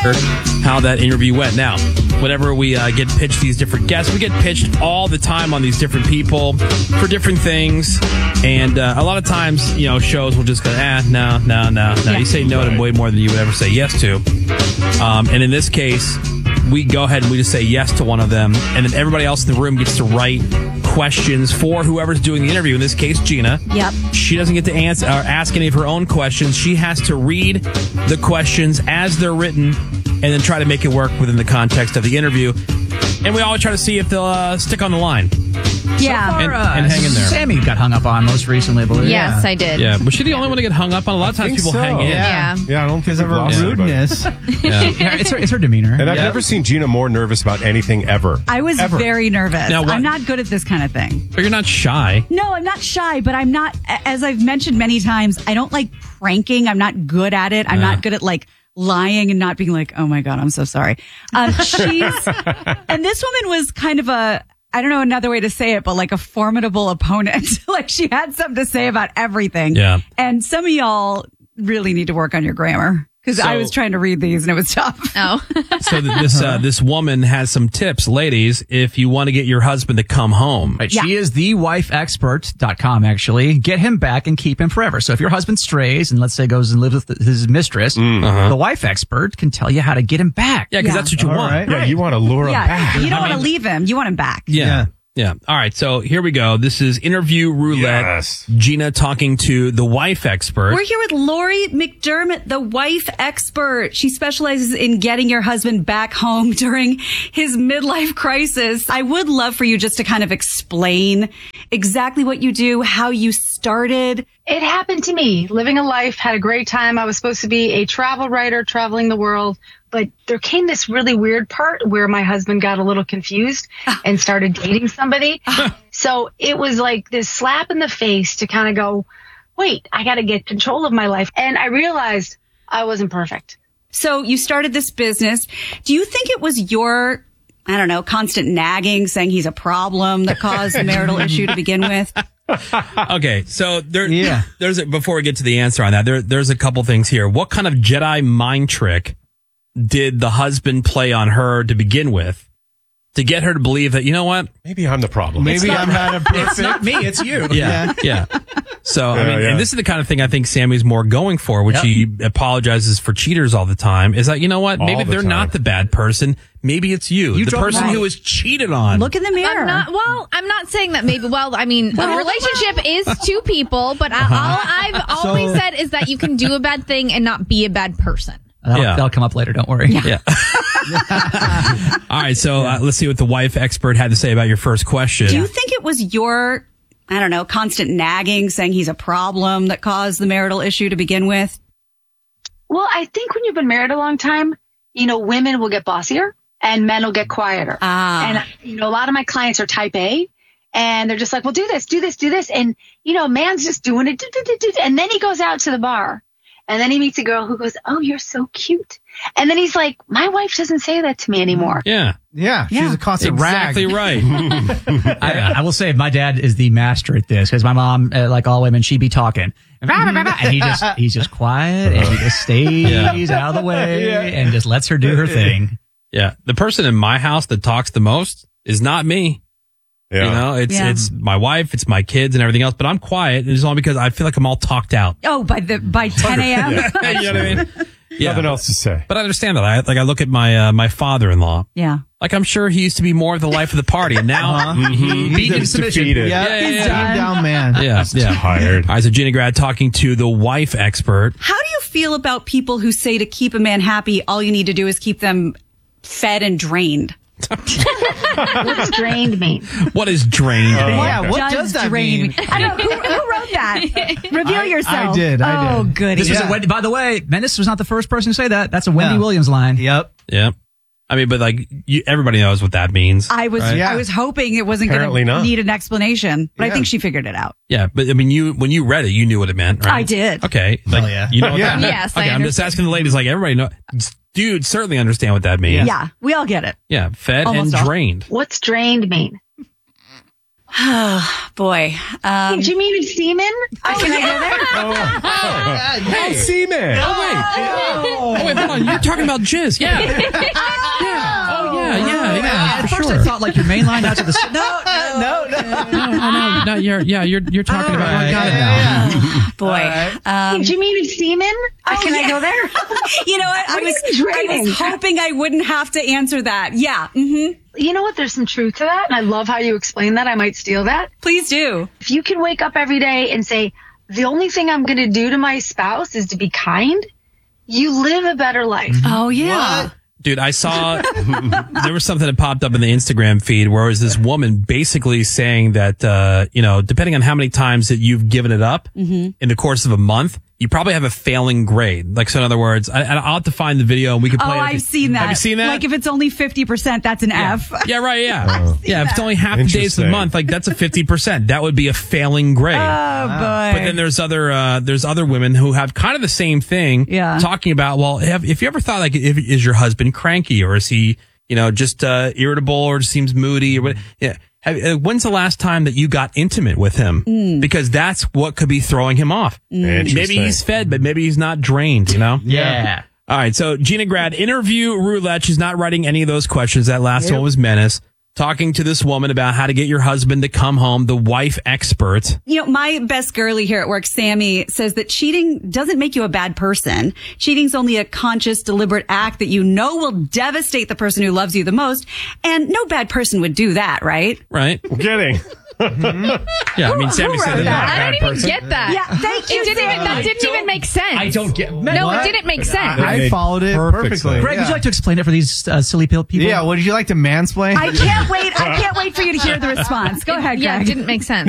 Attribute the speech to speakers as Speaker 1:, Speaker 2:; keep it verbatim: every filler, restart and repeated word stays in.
Speaker 1: how that interview went. Now, whenever we uh, get pitched these different guests, we get pitched all the time on these different people for different things. And uh, a lot of times, you know, shows will just go, ah, no, no, no, no.
Speaker 2: Yeah.
Speaker 1: You say no to way more than you would ever say yes to. Um, and in this case, we go ahead and we just say yes to one of them. And then everybody else in the room gets to write questions for whoever's doing the interview. In this case, Gina.
Speaker 2: Yep.
Speaker 1: She doesn't get to answer or ask any of her own questions. She has to read the questions as they're written and then try to make it work within the context of the interview. And we always try to see if they'll uh, stick on the line.
Speaker 2: Yeah.
Speaker 1: And, and hang in there.
Speaker 3: Sammy got hung up on most recently, I believe.
Speaker 4: Yes,
Speaker 3: yeah.
Speaker 4: I did.
Speaker 1: Yeah. Was she the only one to get hung up on? A lot of times
Speaker 5: think
Speaker 1: people
Speaker 5: so.
Speaker 1: hang in.
Speaker 4: Yeah.
Speaker 5: Yeah, I don't think
Speaker 6: Because of her
Speaker 5: I've
Speaker 6: rudeness.
Speaker 1: Yeah.
Speaker 3: Yeah, it's, her, it's her demeanor.
Speaker 5: And I've
Speaker 1: Yeah.
Speaker 5: never seen Gina more nervous about anything ever.
Speaker 2: I was
Speaker 5: Ever.
Speaker 2: very nervous.
Speaker 1: Now, what-
Speaker 2: I'm not good at this kind of thing.
Speaker 1: But you're not shy.
Speaker 2: No, I'm not shy, but I'm not, as I've mentioned many times, I don't like pranking. I'm not good at it. I'm
Speaker 1: Yeah.
Speaker 2: not good at like lying and not being like, oh my God, I'm so sorry. Um, she's, and this woman was kind of a, I don't know another way to say it, but like a formidable opponent. Like she had something to say about everything.
Speaker 1: Yeah.
Speaker 2: And some of y'all really need to work on your grammar. Because I
Speaker 1: So-
Speaker 2: was trying to read these and it was tough.
Speaker 4: Oh.
Speaker 1: So th- this uh, this woman has some tips, ladies, if you want to get your husband to come home.
Speaker 3: Right,
Speaker 2: Yeah.
Speaker 3: She is the wife expert dot com, actually. Get him back and keep him forever. So if your husband strays and let's say goes and lives with his mistress,
Speaker 1: Uh-huh.
Speaker 3: the wife expert can tell you how to get him back.
Speaker 1: Yeah, because
Speaker 2: Yeah.
Speaker 1: that's what you
Speaker 6: All
Speaker 1: want.
Speaker 6: right.
Speaker 5: Yeah, you want to lure him
Speaker 2: Yeah.
Speaker 5: back.
Speaker 2: You don't want to leave him. You want him back.
Speaker 1: Yeah.
Speaker 6: Yeah.
Speaker 1: Yeah. All right. So here we go. This is interview roulette.
Speaker 5: Yes.
Speaker 1: Gina talking to the wife expert.
Speaker 2: We're here with Lori McDermott, the wife expert. She specializes in getting your husband back home during his midlife crisis. I would love for you just to kind of explain exactly what you do, how you started.
Speaker 7: It happened to me, living a life, had a great time. I was supposed to be a travel writer, traveling the world. But there came this really weird part where my husband got a little confused and started dating somebody. So it was like this slap in the face to kind of go, wait, I got to get control of my life. And I realized I wasn't perfect.
Speaker 2: So you started this business. Do you think it was your, I don't know, constant nagging, saying he's a problem that caused the marital issue to begin with?
Speaker 1: Okay. So there,
Speaker 6: Yeah.
Speaker 1: there's a, before we get to the answer on that, there, there's a couple things here. What kind of Jedi mind trick did the husband play on her to begin with to get her to believe that, you know what?
Speaker 5: Maybe I'm the problem.
Speaker 6: Maybe I'm not a
Speaker 3: It's
Speaker 6: perfect.
Speaker 3: not me, it's you.
Speaker 1: Yeah. Yeah. So, I
Speaker 5: Yeah,
Speaker 1: mean,
Speaker 5: yeah.
Speaker 1: and this is the kind of thing I think Sammy's more going for, which
Speaker 3: Yep.
Speaker 1: he apologizes for cheaters all the time, is that, you know what?
Speaker 5: All
Speaker 1: Maybe
Speaker 5: the
Speaker 1: they're
Speaker 5: time.
Speaker 1: not the bad person. Maybe it's you,
Speaker 3: You
Speaker 1: the
Speaker 3: drove
Speaker 1: person
Speaker 3: right.
Speaker 1: who was cheated on.
Speaker 2: Look in the mirror.
Speaker 4: I'm not, well, I'm not saying that maybe, well, I mean, a relationship is two people, but I, all I've always
Speaker 6: So-
Speaker 4: said is that you can do a bad thing and not be a bad person.
Speaker 3: That'll,
Speaker 1: Yeah.
Speaker 3: that'll come up later, don't worry.
Speaker 1: Yeah. All right. So uh, let's see what the wife expert had to say about your first question.
Speaker 2: Do you think it was your, I don't know, constant nagging, saying he's a problem that caused the marital issue to begin with?
Speaker 7: Well, I think when you've been married a long time, you know, women will get bossier and men will get quieter.
Speaker 2: Ah.
Speaker 7: And, you know, a lot of my clients are type A and they're just like, well, do this, do this, do this. And, you know, man's just doing it. Do, do, do, do. And then he goes out to the bar and then he meets a girl who goes, oh, you're so cute. And then he's like, my wife doesn't say that to me anymore.
Speaker 1: Yeah.
Speaker 6: Yeah, she's
Speaker 2: Yeah.
Speaker 6: a constant
Speaker 1: Exactly
Speaker 6: rag.
Speaker 1: right.
Speaker 3: I, I will say my dad is the master at this because my mom, uh, like all women, she'd be talking. And he just, he's just quiet and he just stays
Speaker 1: Yeah.
Speaker 3: out of the way and just lets her do her thing.
Speaker 1: Yeah. The person in my house that talks the most is not me.
Speaker 5: Yeah.
Speaker 1: You know, it's
Speaker 2: Yeah.
Speaker 1: it's my wife, it's my kids and everything else, but I'm quiet. It's only because I feel like I'm all talked out.
Speaker 2: Oh, by the by ten a.m.
Speaker 1: you know what I mean? Yeah.
Speaker 5: Nothing else to say.
Speaker 1: But I understand that. I like I look at my uh, my father-in-law.
Speaker 2: Yeah.
Speaker 1: Like I'm sure he used to be more of the life of the party, and now he
Speaker 3: Beaten
Speaker 5: He's
Speaker 3: in submission.
Speaker 5: defeated.
Speaker 6: Yeah,
Speaker 1: Yeah, yeah,
Speaker 6: he's
Speaker 1: yeah.
Speaker 6: a down man.
Speaker 1: yeah, yeah.
Speaker 5: Tired.
Speaker 1: All right, so Gina Grad talking to the wife expert.
Speaker 2: How do you feel about people who say to keep a man happy, all you need to do is keep them fed and drained?
Speaker 7: What's drained mean?
Speaker 1: What is drained? mean?
Speaker 6: Yeah, what does that
Speaker 2: drain
Speaker 6: mean?
Speaker 2: me? I don't know. Who, who wrote that? Reveal
Speaker 6: I-
Speaker 2: yourself.
Speaker 6: I did, I
Speaker 2: Oh,
Speaker 6: did.
Speaker 2: goody.
Speaker 3: This was
Speaker 6: Yeah.
Speaker 3: a Wendy, by the way, Menace was not the first person to say that. That's a Wendy
Speaker 6: No.
Speaker 3: Williams line.
Speaker 6: Yep.
Speaker 1: Yeah. I mean, but like you, everybody knows what that means.
Speaker 2: I was
Speaker 1: right?
Speaker 6: Yeah.
Speaker 2: I was hoping it wasn't going
Speaker 5: Apparently
Speaker 2: to
Speaker 5: not.
Speaker 2: need an explanation, but I
Speaker 6: Yeah.
Speaker 2: think she figured it out.
Speaker 1: Yeah, but I mean, you when you read it, you knew what it meant, right?
Speaker 2: I did.
Speaker 1: Okay. Like,
Speaker 6: Oh, yeah.
Speaker 1: You know what
Speaker 6: Yeah.
Speaker 1: that meant?
Speaker 4: Yes, I
Speaker 1: Okay, I'm just
Speaker 4: understand.
Speaker 1: asking the ladies, like everybody know. Dude, certainly understand what that means.
Speaker 2: Yeah, we all get it.
Speaker 1: Yeah, fed
Speaker 2: Almost
Speaker 1: and
Speaker 2: all.
Speaker 1: drained.
Speaker 7: What's drained mean?
Speaker 2: Boy. Um,
Speaker 7: Do you mean it's semen? Oh, can I go there?
Speaker 5: Hey, seaman.
Speaker 1: Oh, wait. Oh, wait, hold on. You're talking about jizz. Yeah. yeah. Oh, yeah, yeah, yeah.
Speaker 3: At
Speaker 1: For
Speaker 3: first
Speaker 1: sure.
Speaker 3: I thought like your main line out to the no, no, no, no.
Speaker 1: No, no, no, no, you're, yeah, you're, you're talking about.
Speaker 3: right,
Speaker 1: I got it
Speaker 3: yeah,
Speaker 1: now.
Speaker 2: Boy. Um,
Speaker 7: Do you mean it's semen? Oh, can I go there?
Speaker 2: you know what? I
Speaker 7: What are
Speaker 2: was,
Speaker 7: you
Speaker 2: I
Speaker 7: dreaming?
Speaker 2: was hoping I wouldn't have to answer that. Yeah. Mm-hmm.
Speaker 7: You know what? There's some truth to that. And I love how you explain that. I might steal that.
Speaker 2: Please do.
Speaker 7: If you can wake up every day and say, the only thing I'm going to do to my spouse is to be kind, you live a better life.
Speaker 2: Oh, yeah.
Speaker 1: Dude, I saw there was something that popped up in the Instagram feed where it was this woman basically saying that, uh, you know, depending on how many times that you've given it up in the course of a month, you probably have a failing grade. Like, so in other words, I, I'll have to find the video and we can
Speaker 2: Oh,
Speaker 1: play it.
Speaker 2: I've seen that.
Speaker 1: Have you seen that?
Speaker 2: Like if it's only fifty percent, that's an F.
Speaker 1: Yeah, right, yeah. yeah, if it's only half the days of the
Speaker 5: Interesting.
Speaker 1: month, like that's a fifty percent. That would be a failing grade.
Speaker 2: Oh, boy.
Speaker 1: But then there's other uh, there's other women who have kind of the same thing.
Speaker 2: Yeah.
Speaker 1: Talking about, well, have, if you ever thought like, if, is your husband cranky or is he, you know, just uh, irritable or just seems moody or what? Yeah. Have, uh, when's the last time that you got intimate with him?
Speaker 2: Mm.
Speaker 1: Because that's what could be throwing him off.
Speaker 5: Interesting.
Speaker 1: Maybe he's fed, but maybe he's not drained. You know?
Speaker 3: Yeah.
Speaker 1: All right. So Gina Grad, interview roulette. She's not writing any of those questions. That last one was Menace. Talking to this woman about how to get your husband to come home, the wife expert.
Speaker 2: You know, my best girlie here at work, Sammy, says that cheating doesn't make you a bad person. Cheating's only a conscious, deliberate act that you know will devastate the person who loves you the most. And no bad person would do that, right?
Speaker 1: Right?
Speaker 5: I'm kidding.
Speaker 1: Yeah, I mean, Sammy said
Speaker 7: wrote
Speaker 1: that.
Speaker 7: that?
Speaker 4: I don't even
Speaker 5: person.
Speaker 4: get that.
Speaker 2: Yeah, thank you,
Speaker 4: It didn't even, that
Speaker 2: Sammy.
Speaker 4: didn't even make sense.
Speaker 3: I don't get.
Speaker 4: No,
Speaker 6: What?
Speaker 4: it didn't make sense.
Speaker 6: I
Speaker 5: made
Speaker 6: followed it
Speaker 5: perfect
Speaker 6: perfectly.
Speaker 5: sense.
Speaker 3: Greg,
Speaker 6: yeah.
Speaker 3: would you like to explain it for these uh, silly people?
Speaker 6: Yeah, would you like to mansplain?
Speaker 2: I can't wait. I can't wait for you to hear the response. Go ahead,
Speaker 4: Yeah,
Speaker 2: Greg.
Speaker 4: it didn't make sense.